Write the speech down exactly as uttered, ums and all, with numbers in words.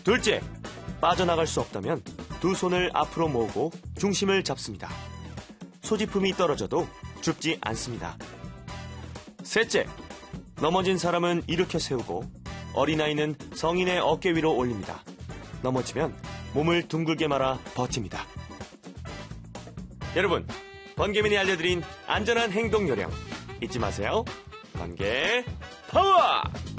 둘째, 빠져나갈 수 없다면 두 손을 앞으로 모으고 중심을 잡습니다. 소지품이 떨어져도 죽지 않습니다. 셋째, 넘어진 사람은 일으켜 세우고 어린아이는 성인의 어깨 위로 올립니다. 넘어지면 몸을 둥글게 말아 버팁니다. 여러분, 번개맨이 알려드린 안전한 행동 요령 잊지 마세요. 번개 파워!